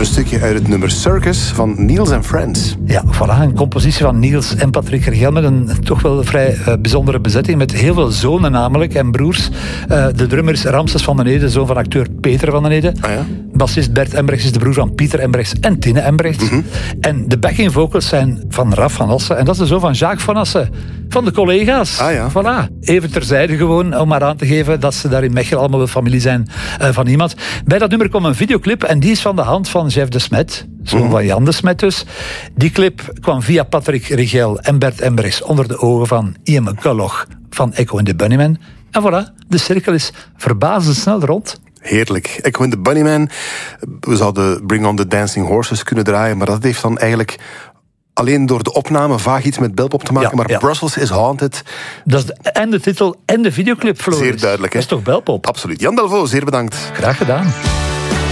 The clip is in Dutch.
Een stukje uit het nummer Circus van Niels and Friends. Ja, voilà, een compositie van Niels en Patrick Regel met een toch wel vrij bijzondere bezetting, met heel veel zonen namelijk en broers. De drummer is Ramses van den Ede, zoon van acteur Peter van den Ede. Ah, ja? Bassist Bert Embrechts is de broer van Pieter Embrechts en Tine Embrechts. Mm-hmm. En de backing vocals zijn van Raf van Assen. En dat is de zoon van Jacques van Assen. Van de collega's. Ah, ja. Voilà. Even terzijde gewoon, om maar aan te geven dat ze daar in Mechelen allemaal wel familie zijn van iemand. Bij dat nummer kwam een videoclip en die is van de hand van Jeff de Smet. Zoon van Jan de Smet dus. Die clip kwam via Patrick Regel en Bert Embrechts onder de ogen van Ian McCulloch van Echo and the Bunnymen. En voilà, de cirkel is verbazend snel rond. Heerlijk. Echo and the Bunnymen. We zouden Bring on the Dancing Horses kunnen draaien, maar dat heeft dan eigenlijk alleen door de opname vaag iets met Belpop te maken. Ja, maar Brussels is Haunted. Dat is en de titel en de videoclip, Floris. Zeer duidelijk, hè? Dat is toch Belpop? Absoluut. Jan Delvaux, zeer bedankt. Graag gedaan.